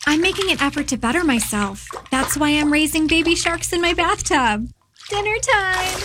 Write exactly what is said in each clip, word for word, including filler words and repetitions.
I'm making an effort to better myself. That's why I'm raising baby sharks in my bathtub. Dinner time!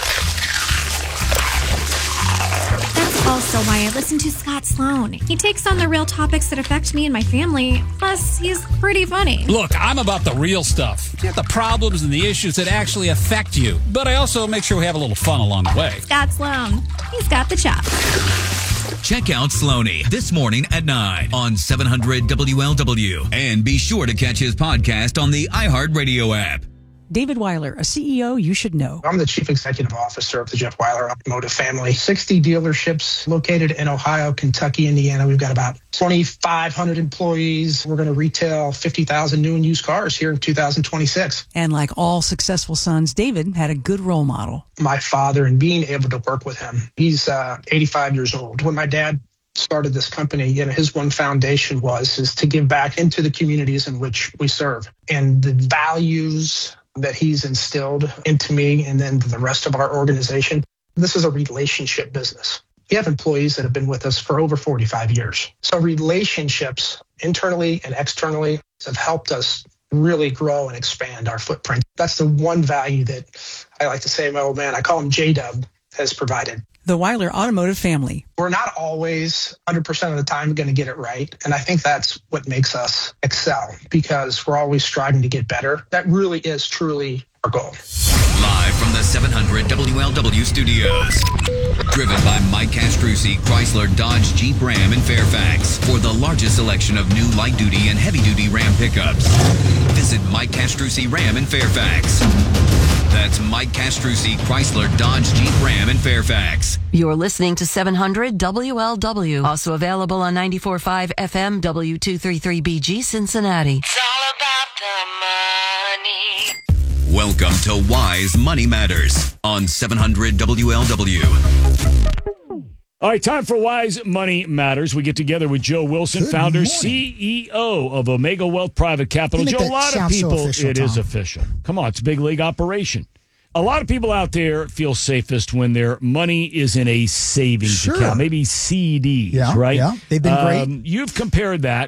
That's also why I listen to Scott Sloan. He takes on the real topics that affect me and my family. Plus, he's pretty funny. Look, I'm about the real stuff. Get the problems and the issues that actually affect you. But I also make sure we have a little fun along the way. Scott Sloan. He's got the chops. Check out Sloaney this morning at nine on seven hundred W L W. And be sure to catch his podcast on the iHeartRadio app. David Weiler, a C E O you should know. I'm the Chief Executive Officer of the Jeff Weiler Automotive family. sixty dealerships located in Ohio, Kentucky, Indiana. We've got about twenty-five hundred employees. We're going to retail fifty thousand new and used cars here in two thousand twenty-six. And like all successful sons, David had a good role model. My father, and being able to work with him. He's uh, eighty-five years old. When my dad started this company, you know, his one foundation was is to give back into the communities in which we serve. And the values that he's instilled into me and then the rest of our organization. This is a relationship business. We have employees that have been with us for over forty-five years. So relationships internally and externally have helped us really grow and expand our footprint. That's the one value that I like to say my old man, I call him J-Dub, has provided. The Weiler Automotive family. We're not always one hundred percent of the time going to get it right. And I think that's what makes us excel, because we're always striving to get better. That really is truly our goal. Live from the seven hundred W L W studios. Driven by Mike Castrucci, Chrysler, Dodge, Jeep, Ram in Fairfax. For the largest selection of new light-duty and heavy-duty Ram pickups. Visit Mike Castrucci Ram in Fairfax. That's Mike Castrucci, Chrysler, Dodge, Jeep, Ram in Fairfax. You're listening to seven hundred W L W. Also available on ninety-four point five F M W two thirty-three B G Cincinnati. It's all about the money. Welcome to Wise Money Matters on seven hundred W L W. All right, time for Wise Money Matters. We get together with Joe Wilson, Good founder, morning. C E O of Omega Wealth Private Capital. You make Joe, a that lot of sound so people, official, it is Tom. official. Come on, it's a big league operation. A lot of people out there feel safest when their money is in a savings Sure. account, maybe C Ds, Yeah, right? yeah, they've been great. Um, you've compared that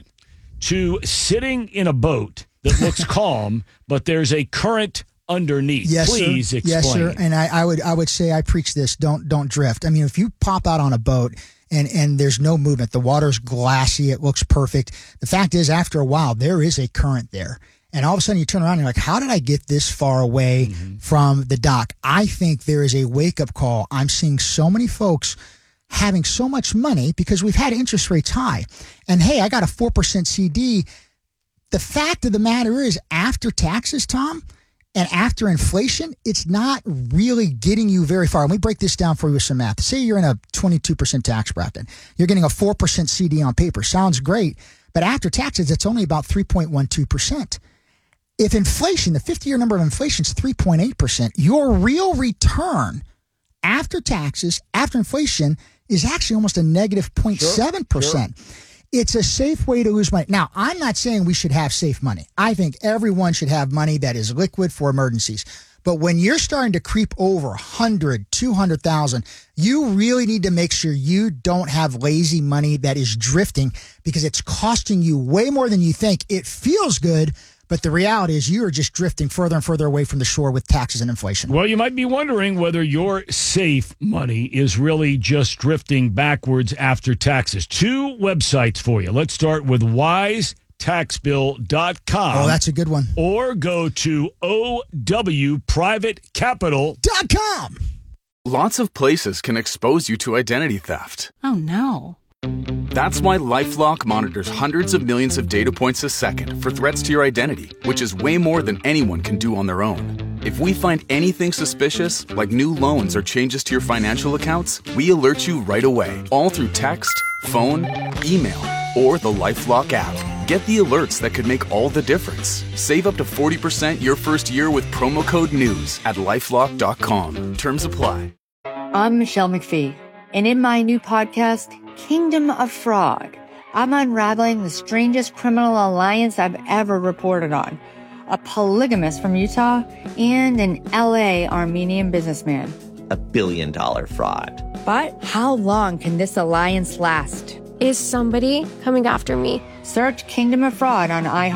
to sitting in a boat that looks calm, but there's a current underneath. Yes, Please sir. explain. Yes, sir. And I, I would I would say I preach this. Don't don't drift. I mean, if you pop out on a boat and and there's no movement, the water's glassy, it looks perfect. The fact is, after a while, there is a current there. And all of a sudden you turn around and you're like, how did I get this far away mm-hmm. from the dock? I think there is a wake-up call. I'm seeing so many folks having so much money because we've had interest rates high. And, hey, I got a four percent C D. The fact of the matter is, after taxes, Tom, and after inflation, it's not really getting you very far. Let me break this down for you with some math. Say you're in a twenty-two percent tax bracket. You're getting a four percent C D on paper. Sounds great. But after taxes, it's only about three point one two percent. If inflation, the fifty-year number of inflation is three point eight percent, your real return after taxes, after inflation, is actually almost a negative zero point seven percent. Sure, sure. It's a safe way to lose money. Now, I'm not saying we should have safe money. I think everyone should have money that is liquid for emergencies. But when you're starting to creep over one hundred, two hundred thousand, you really need to make sure you don't have lazy money that is drifting, because it's costing you way more than you think. It feels good, but the reality is you are just drifting further and further away from the shore with taxes and inflation. Well, you might be wondering whether your safe money is really just drifting backwards after taxes. Two websites for you. Let's start with wise tax bill dot com. Oh, that's a good one. Or go to O W private capital dot com. Lots of places can expose you to identity theft. Oh, no. That's why LifeLock monitors hundreds of millions of data points a second for threats to your identity, which is way more than anyone can do on their own. If we find anything suspicious, like new loans or changes to your financial accounts, we alert you right away, all through text, phone, email, or the LifeLock app. Get the alerts that could make all the difference. Save up to forty percent your first year with promo code NEWS at lifelock dot com. Terms apply. I'm Michelle McPhee, and in my new podcast, Kingdom of Fraud, I'm unraveling the strangest criminal alliance I've ever reported on. A polygamist from Utah and an L A Armenian businessman. A billion dollar fraud. But how long can this alliance last? Is somebody coming after me? Search Kingdom of Fraud on iHeartRadio.